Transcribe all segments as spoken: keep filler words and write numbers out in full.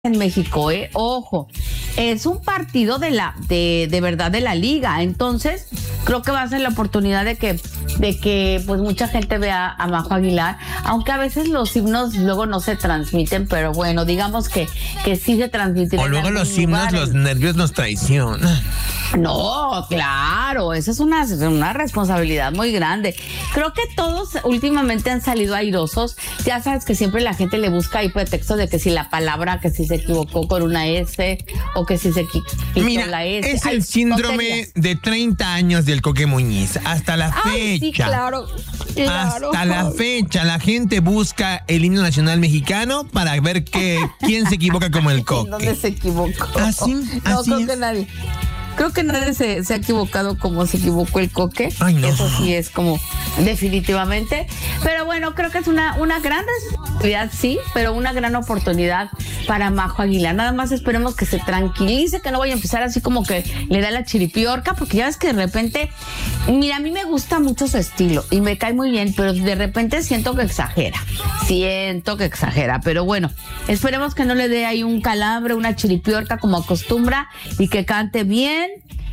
en México, eh, ojo, es un partido de la, de, de verdad de la liga, entonces creo que va a ser la oportunidad de que, de que pues mucha gente vea a Majo Aguilar, aunque a veces los himnos luego no se transmiten, pero bueno, digamos que, que sí se transmiten. O luego los himnos, lugares. Los nervios nos traicionan. No, claro, esa es una, una responsabilidad muy grande. Creo que todos últimamente han salido airosos. Ya sabes que siempre la gente le busca ahí pretextos de que si la palabra, que si se equivocó con una S o que si se quitó la S. Es Ay, el síndrome tonterías. De treinta años del Coque Muñiz. Hasta la Ay, fecha. Sí, claro, claro. Hasta la fecha la gente busca el himno nacional mexicano para ver que, quién se equivoca como el Coque. ¿Dónde se equivocó? Así, no, así creo es. que nadie. Creo que nadie se, se ha equivocado como se equivocó el Coque. Ay, no. Eso sí es como definitivamente. Pero bueno, creo que es una, una gran responsabilidad, sí, pero una gran oportunidad para Majo Aguilar. Nada más esperemos que se tranquilice, que no vaya a empezar así como que le da la chiripiorca, porque ya ves que de repente, mira, a mí me gusta mucho su estilo y me cae muy bien, pero de repente siento que exagera. Siento que exagera, pero bueno, esperemos que no le dé ahí un calambre, una chiripiorca como acostumbra y que cante bien,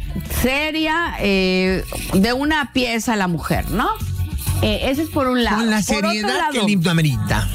seria, eh, de una pieza a la mujer, ¿no? Eh, ese es por un lado. Con la por seriedad lado, que el himno amerita.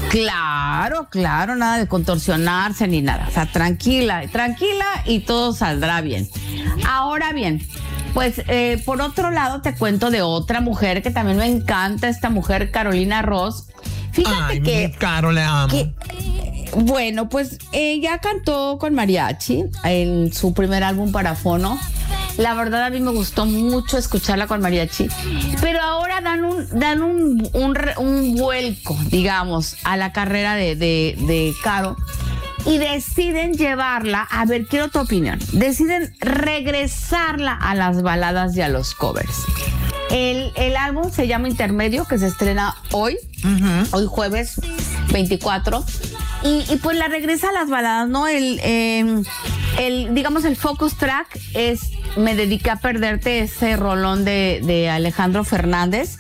Claro, claro, nada de contorsionarse ni nada. O sea, tranquila, tranquila y todo saldrá bien. Ahora bien, pues eh, por otro lado te cuento de otra mujer que también me encanta, esta mujer, Carolina Ross. Fíjate Ay, que... mi Caro, le amo. Que, bueno, pues ella cantó con mariachi en su primer álbum para fono. La verdad a mí me gustó mucho escucharla con mariachi, pero ahora dan un dan un, un, un vuelco, digamos, a la carrera de, de, de Caro y deciden llevarla, a ver, quiero tu opinión, deciden regresarla a las baladas y a los covers. El, el álbum se llama Intermedio, que se estrena hoy, uh-huh. hoy jueves veinticuatro. Y, y pues la regresa a las baladas, ¿no? El, eh, el, digamos, el focus track es Me dediqué a perderte, ese rolón de, de Alejandro Fernández.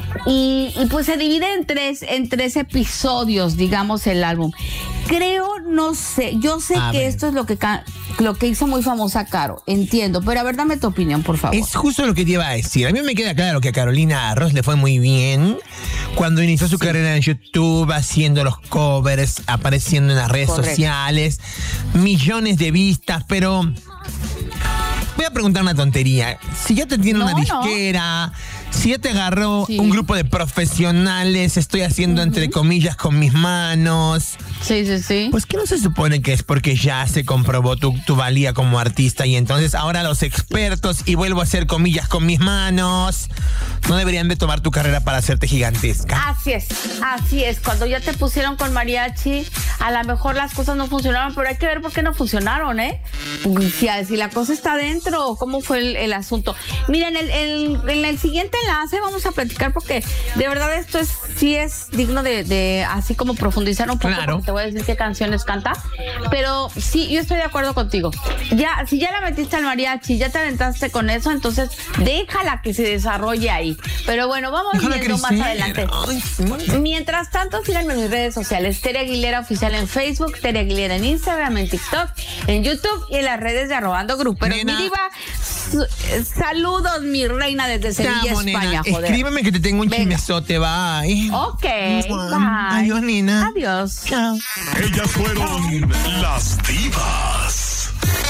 Y, y pues se divide en tres, en tres episodios, digamos, el álbum. Creo, no sé, yo sé a que ver. Esto es lo que, lo que hizo muy famosa Caro, entiendo, pero a ver, dame tu opinión, por favor. Es justo lo que te iba a decir. A mí me queda claro que a Carolina Ross le fue muy bien cuando inició su sí. carrera en YouTube, haciendo los covers, apareciendo en las redes Correcto. Sociales, millones de vistas, pero voy a preguntar una tontería. Si ya te tiene no, una disquera... No. Si ya te agarró sí. un grupo de profesionales, estoy haciendo uh-huh. entre comillas con mis manos. Sí, sí, sí. Pues que no se supone que es porque ya se comprobó tu, tu valía como artista y entonces ahora los expertos y vuelvo a hacer comillas con mis manos no deberían de tomar tu carrera para hacerte gigantesca. Así es, así es. Cuando ya te pusieron con mariachi, a lo mejor las cosas no funcionaron, pero hay que ver por qué no funcionaron, ¿eh? Si, si la cosa está dentro, ¿cómo fue el, el asunto? Miren, el, el, en el siguiente enlace vamos a platicar porque de verdad esto es sí es digno de, de así como profundizar un poco, claro. porque te voy a decir qué canciones canta, pero sí, yo estoy de acuerdo contigo. Ya, si ya la metiste al mariachi, ya te aventaste con eso, entonces déjala que se desarrolle ahí. Pero bueno, vamos déjala viendo crecer. Más adelante. Ay, mientras tanto, síganme en mis redes sociales, Tere Aguilera Oficial en Facebook, Tere Aguilera en Instagram, en TikTok, en YouTube y en las redes de Arrobando Gruperos. Mi diva, saludos, mi reina, desde Sevilla, España, joder. Escríbeme que te tengo un chismesote, bye. Ok, bye. Adiós, nena. Adiós. Chao. Ellas fueron las divas.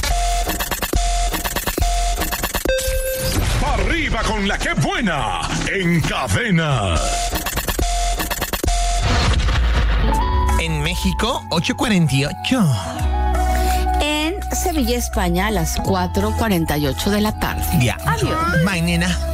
Arriba con la que buena, en Cadena. En México, ocho cuarenta y ocho. En Sevilla, España, a las cuatro cuarenta y ocho de la tarde. Ya. Adiós. Bye, nena.